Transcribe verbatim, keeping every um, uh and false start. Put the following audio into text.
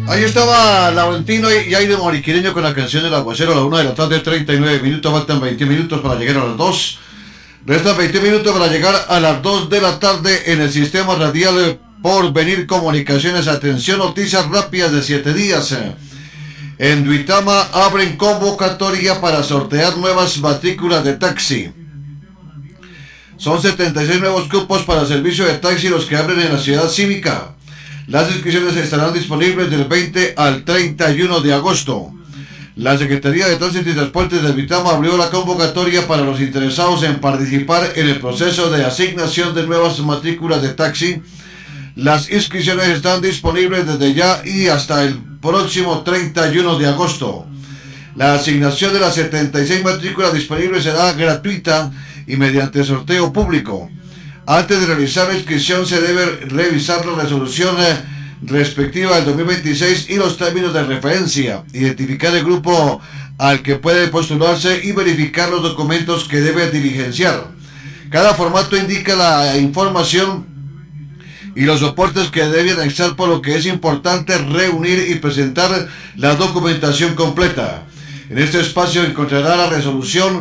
Ahí estaba Laurentino y Aire Moriquireño con la canción del aguacero a la una de la tarde, treinta y nueve minutos, faltan veinte minutos para llegar a las dos. Restan veinte minutos para llegar a las dos de la tarde en el sistema radial Porvenir Comunicaciones. Atención, noticias rápidas de siete días. En Duitama abren convocatoria para sortear nuevas matrículas de taxi. Son setenta y seis nuevos cupos para servicio de taxi los que abren en la ciudad cívica. Las inscripciones estarán disponibles del veinte al treinta y uno de agosto. La Secretaría de Tránsito y Transportes de Duitama abrió la convocatoria para los interesados en participar en el proceso de asignación de nuevas matrículas de taxi. Las inscripciones están disponibles desde ya y hasta el próximo treinta y uno de agosto. La asignación de las setenta y seis matrículas disponibles será gratuita y mediante sorteo público. Antes de realizar la inscripción se debe revisar la resolución respectiva del dos mil veintiséis y los términos de referencia, identificar el grupo al que puede postularse y verificar los documentos que debe diligenciar. Cada formato indica la información y los soportes que deben anexar, por lo que es importante reunir y presentar la documentación completa. En este espacio encontrará la resolución